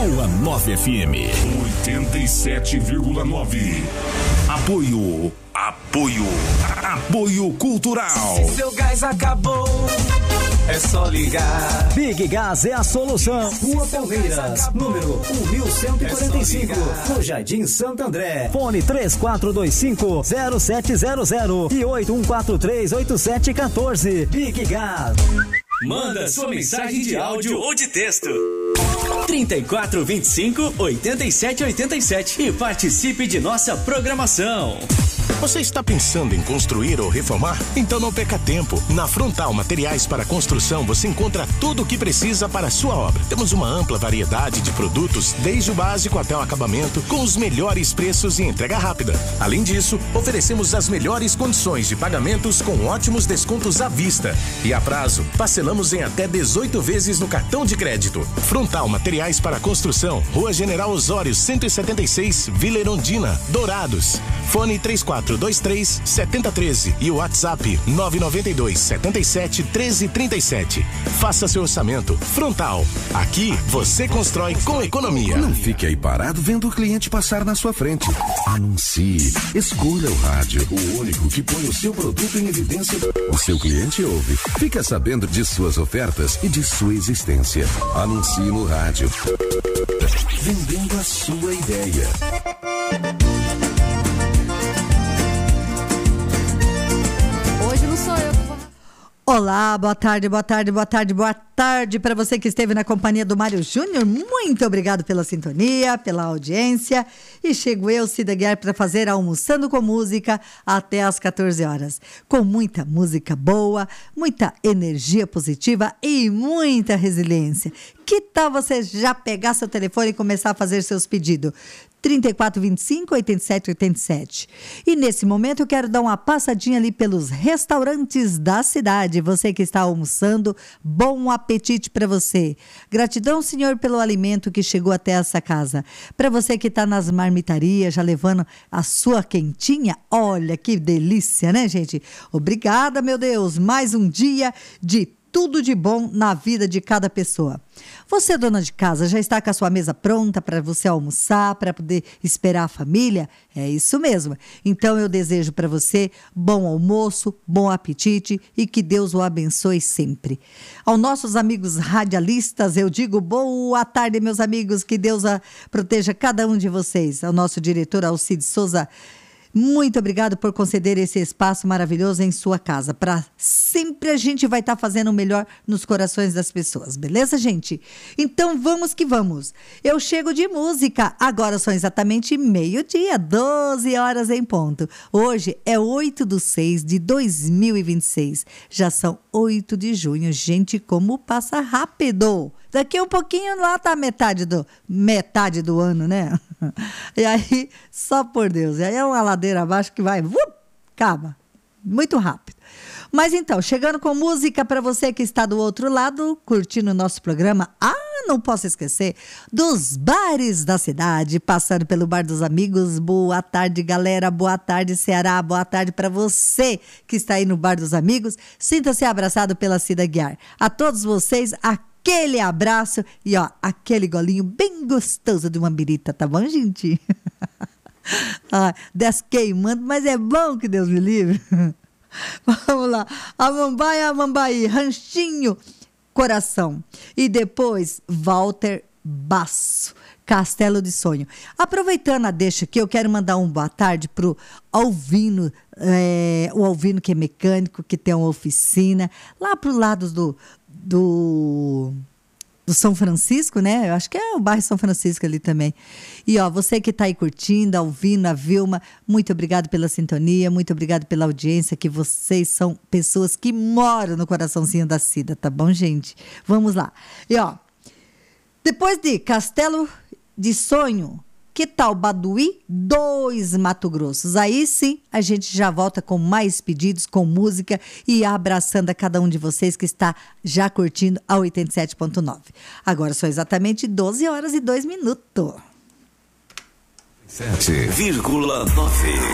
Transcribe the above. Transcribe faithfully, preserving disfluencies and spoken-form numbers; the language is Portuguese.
Boa Nove F M. oitenta e sete vírgula nove. Apoio. Apoio. Apoio cultural. Se seu gás acabou, é só ligar. Big Gas é a solução. Rua Palmeiras, número mil cento e quarenta e cinco, no Jardim Santo André. Fone três quatro dois cinco, zero sete zero zero e oito um quatro três, oito sete um quatro. Big Gas. Manda sua mensagem de áudio ou de texto. trinta e quatro, vinte e cinco, oitenta e sete, oitenta e sete e participe de nossa programação. Você está pensando em construir ou reformar? Então não perca tempo. Na Frontal Materiais para Construção você encontra tudo o que precisa para a sua obra. Temos uma ampla variedade de produtos, desde o básico até o acabamento, com os melhores preços e entrega rápida. Além disso, oferecemos as melhores condições de pagamentos com ótimos descontos à vista. E a prazo, parcelamos em até dezoito vezes no cartão de crédito. Frontal Materiais para Construção, Rua General Osório, cento e setenta e seis, Vila Erundina, Dourados. Fone três quatro dois três, sete zero um três e o WhatsApp nove nove dois, sete sete, um três três sete. Faça seu orçamento. Frontal. Aqui você constrói com economia. Não fique aí parado vendo o cliente passar na sua frente. Anuncie. Escolha o rádio, o único que põe o seu produto em evidência. O seu cliente ouve. Fica sabendo de suas ofertas e de sua existência. Anuncie no rádio. Vendendo a sua ideia. Olá, boa tarde, boa tarde, boa tarde, boa tarde para você que esteve na companhia do Mário Júnior. Muito obrigado pela sintonia, pela audiência. E chego eu, Cida Guiar, para fazer Almoçando com Música até às quatorze horas. Com muita música boa, muita energia positiva e muita resiliência. Que tal você já pegar seu telefone e começar a fazer seus pedidos? trinta e quatro, vinte e cinco, oitenta e sete, oitenta e sete. E nesse momento eu quero dar uma passadinha ali pelos restaurantes da cidade. Você que está almoçando, bom apetite para você. Gratidão, Senhor, pelo alimento que chegou até essa casa. Para você que está nas marmitarias, já levando a sua quentinha, olha que delícia, né, gente? Obrigada, meu Deus, mais um dia de tudo de bom na vida de cada pessoa. Você, dona de casa, já está com a sua mesa pronta para você almoçar, para poder esperar a família? É isso mesmo. Então eu desejo para você bom almoço, bom apetite e que Deus o abençoe sempre. Aos nossos amigos radialistas, eu digo boa tarde, meus amigos, que Deus a proteja cada um de vocês. Ao nosso diretor Alcide Souza, muito obrigado por conceder esse espaço maravilhoso em sua casa. Para sempre a gente vai estar tá fazendo o melhor nos corações das pessoas, beleza, gente? Então vamos que vamos. Eu chego de música. Agora são exatamente meio-dia, doze horas em ponto. Hoje é oito de seis de dois mil e vinte e seis. Já são oito de junho. Gente, como passa rápido! Daqui um pouquinho lá tá metade do, metade do ano, né? E aí, só por Deus. E aí é uma ladeira abaixo que vai, uh, acaba. Muito rápido. Mas então, chegando com música para você que está do outro lado, curtindo o nosso programa. Ah, não posso esquecer dos bares da cidade, passando pelo Bar dos Amigos. Boa tarde, galera. Boa tarde, Ceará. Boa tarde para você que está aí no Bar dos Amigos. Sinta-se abraçado pela Cida Guiar. A todos vocês, aquele abraço e ó, aquele golinho bem gostoso de uma birita, tá bom, gente? Ah, desce queimando, mas é bom, que Deus me livre. Vamos lá. A Mambaia, a Mambaí, Ranchinho, Coração. E depois, Walter Basso, Castelo de Sonho. Aproveitando a deixa aqui, eu quero mandar um boa tarde pro Alvino, é, o Alvino que é mecânico, que tem uma oficina, lá pro lado do... do, do São Francisco, né? Eu acho que é o bairro São Francisco ali também. E ó, você que tá aí curtindo, a Alvino, a Vilma, muito obrigado pela sintonia, muito obrigado pela audiência, que vocês são pessoas que moram no coraçãozinho da Cida, tá bom, gente? Vamos lá. E ó, depois de Castelo de Sonho, que tal Baduí dois Mato Grossos? Aí sim, a gente já volta com mais pedidos, com música e abraçando a cada um de vocês que está já curtindo a oitenta e sete ponto nove. Agora são exatamente doze horas e dois minutos. sete vírgula nove